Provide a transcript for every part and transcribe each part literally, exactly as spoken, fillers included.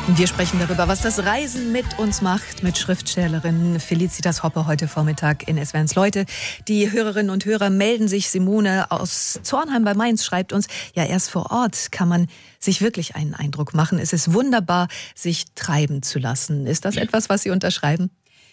Wir sprechen darüber, was das Reisen mit uns macht, mit Schriftstellerin Felicitas Hoppe heute Vormittag in S W R eins Leute. Die Hörerinnen und Hörer melden sich. Simone aus Zornheim bei Mainz schreibt uns, ja, erst vor Ort kann man sich wirklich einen Eindruck machen. Es ist wunderbar, sich treiben zu lassen. Ist das etwas, was Sie unterschreiben?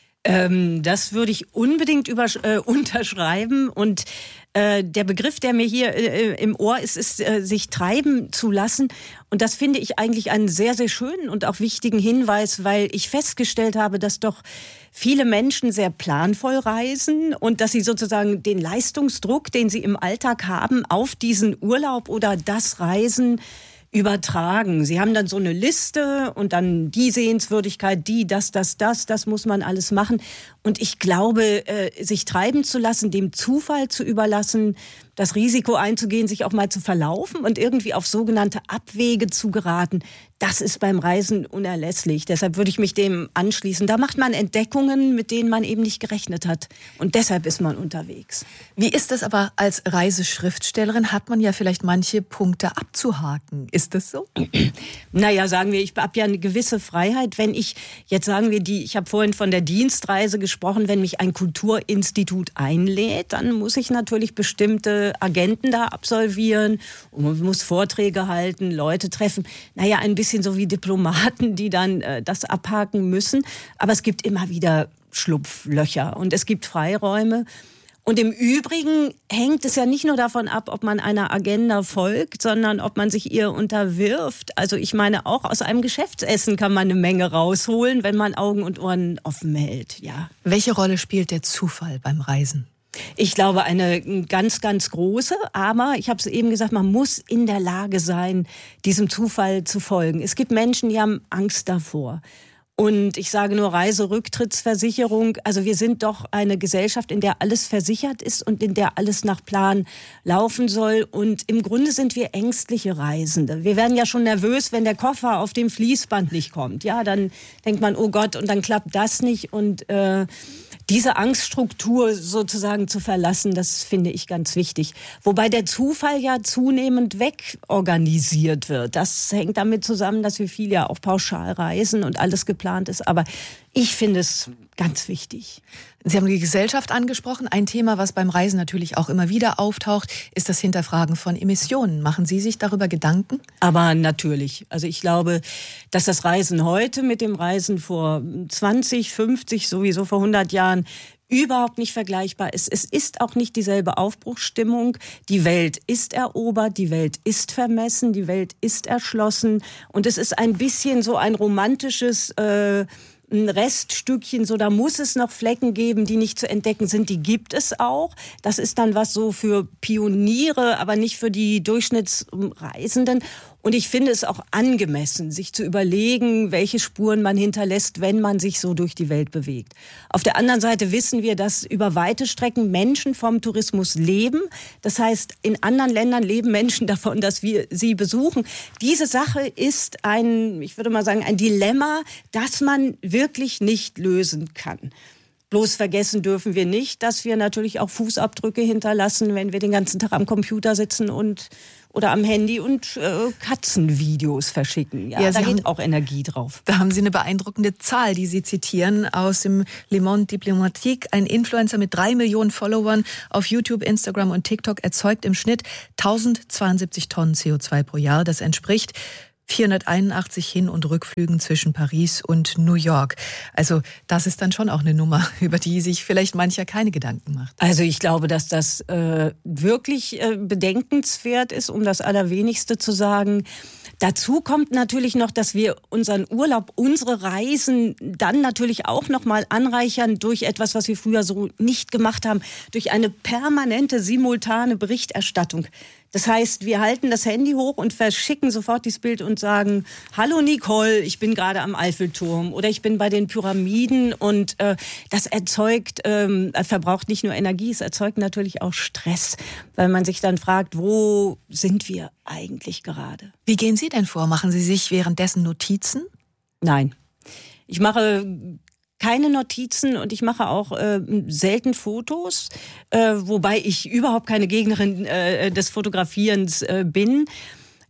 Ähm, das würde ich unbedingt über, äh, unterschreiben. Und äh, der Begriff, der mir hier äh, im Ohr ist, ist äh, sich treiben zu lassen. Und das finde ich eigentlich einen sehr, sehr schönen und auch wichtigen Hinweis, weil ich festgestellt habe, dass doch viele Menschen sehr planvoll reisen und dass sie sozusagen den Leistungsdruck, den sie im Alltag haben, auf diesen Urlaub oder das Reisen übertragen. Sie haben dann so eine Liste und dann die Sehenswürdigkeit, die, das, das, das, das muss man alles machen. Und ich glaube, äh, sich treiben zu lassen, dem Zufall zu überlassen, das Risiko einzugehen, sich auch mal zu verlaufen und irgendwie auf sogenannte Abwege zu geraten, das ist beim Reisen unerlässlich. Deshalb würde ich mich dem anschließen. Da macht man Entdeckungen, mit denen man eben nicht gerechnet hat. Und deshalb ist man unterwegs. Wie ist das aber als Reiseschriftstellerin? Hat man ja vielleicht manche Punkte abzuhaken. Ist das so? Naja, sagen wir, ich habe ja eine gewisse Freiheit. Wenn ich, jetzt sagen wir, die, ich habe vorhin von der Dienstreise gesprochen, wenn mich ein Kulturinstitut einlädt, dann muss ich natürlich bestimmte Agenten da absolvieren und man muss Vorträge halten, Leute treffen. Naja, ein bisschen so wie Diplomaten, die dann äh, das abhaken müssen. Aber es gibt immer wieder Schlupflöcher und es gibt Freiräume. Und im Übrigen hängt es ja nicht nur davon ab, ob man einer Agenda folgt, sondern ob man sich ihr unterwirft. Also ich meine, auch aus einem Geschäftsessen kann man eine Menge rausholen, wenn man Augen und Ohren offen hält. Ja. Welche Rolle spielt der Zufall beim Reisen? Ich glaube, eine ganz, ganz große, aber ich habe es eben gesagt, man muss in der Lage sein, diesem Zufall zu folgen. Es gibt Menschen, die haben Angst davor. Und ich sage nur Reiserücktrittsversicherung. Also wir sind doch eine Gesellschaft, in der alles versichert ist und in der alles nach Plan laufen soll. Und im Grunde sind wir ängstliche Reisende. Wir werden ja schon nervös, wenn der Koffer auf dem Fließband nicht kommt. Ja, dann denkt man, oh Gott, und dann klappt das nicht. Und äh, diese Angststruktur sozusagen zu verlassen, das finde ich ganz wichtig. Wobei der Zufall ja zunehmend wegorganisiert wird. Das hängt damit zusammen, dass wir viel ja auch pauschal reisen und alles geplant ist. Aber ich finde es ganz wichtig. Sie haben die Gesellschaft angesprochen. Ein Thema, was beim Reisen natürlich auch immer wieder auftaucht, ist das Hinterfragen von Emissionen. Machen Sie sich darüber Gedanken? Aber natürlich. Also ich glaube, dass das Reisen heute mit dem Reisen vor zwanzig, fünfzig, sowieso vor hundert Jahren überhaupt nicht vergleichbar ist. Es ist auch nicht dieselbe Aufbruchsstimmung. Die Welt ist erobert, die Welt ist vermessen, die Welt ist erschlossen. Und es ist ein bisschen so ein romantisches äh, ein Reststückchen, so da muss es noch Flecken geben, die nicht zu entdecken sind. Die gibt es auch. Das ist dann was so für Pioniere, aber nicht für die Durchschnittsreisenden. Und ich finde es auch angemessen, sich zu überlegen, welche Spuren man hinterlässt, wenn man sich so durch die Welt bewegt. Auf der anderen Seite wissen wir, dass über weite Strecken Menschen vom Tourismus leben. Das heißt, in anderen Ländern leben Menschen davon, dass wir sie besuchen. Diese Sache ist ein, ich würde mal sagen, ein Dilemma, das man wirklich nicht lösen kann. Bloß vergessen dürfen wir nicht, dass wir natürlich auch Fußabdrücke hinterlassen, wenn wir den ganzen Tag am Computer sitzen und oder am Handy und äh, Katzenvideos verschicken. Ja, ja, da geht auch Energie drauf. Da haben Sie eine beeindruckende Zahl, die Sie zitieren aus dem Le Monde Diplomatique. Ein Influencer mit drei Millionen Followern auf YouTube, Instagram und TikTok erzeugt im Schnitt tausendzweiundsiebzig Tonnen C O zwei pro Jahr. Das entspricht vierhunderteinundachtzig Hin- und Rückflügen zwischen Paris und New York. Also das ist dann schon auch eine Nummer, über die sich vielleicht mancher keine Gedanken macht. Also ich glaube, dass das äh, wirklich äh, bedenkenswert ist, um das Allerwenigste zu sagen. Dazu kommt natürlich noch, dass wir unseren Urlaub, unsere Reisen dann natürlich auch noch mal anreichern durch etwas, was wir früher so nicht gemacht haben, durch eine permanente, simultane Berichterstattung. Das heißt, wir halten das Handy hoch und verschicken sofort dieses Bild und sagen, hallo Nicole, ich bin gerade am Eiffelturm oder ich bin bei den Pyramiden. Und äh, das erzeugt, ähm, verbraucht nicht nur Energie, es erzeugt natürlich auch Stress, weil man sich dann fragt, wo sind wir eigentlich gerade? Wie gehen Sie denn vor? Machen Sie sich währenddessen Notizen? Nein, ich mache keine Notizen und ich mache auch äh, selten Fotos, äh, wobei ich überhaupt keine Gegnerin äh, des Fotografierens äh, bin.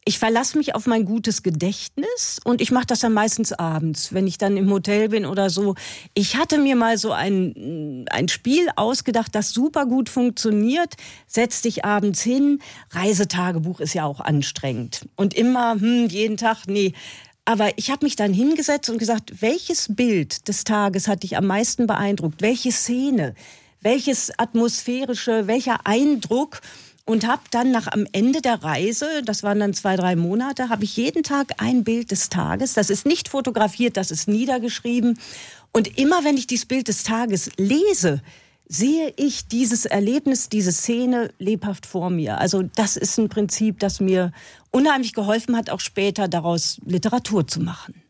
ich verlasse mich auf mein gutes Gedächtnis und ich mache das dann meistens abends, wenn ich dann im Hotel bin oder so. Ich hatte mir mal so ein, ein Spiel ausgedacht, das super gut funktioniert. Setz dich abends hin. Reisetagebuch ist ja auch anstrengend. Und immer, hm, jeden Tag, nee. Aber ich habe mich dann hingesetzt und gesagt, welches Bild des Tages hat dich am meisten beeindruckt? Welche Szene? Welches atmosphärische, welcher Eindruck? Und habe dann nach am Ende der Reise, das waren dann zwei, drei Monate, habe ich jeden Tag ein Bild des Tages. Das ist nicht fotografiert, das ist niedergeschrieben. Und immer wenn ich dieses Bild des Tages lese, sehe ich dieses Erlebnis, diese Szene lebhaft vor mir. Also das ist ein Prinzip, das mir unheimlich geholfen hat, auch später daraus Literatur zu machen.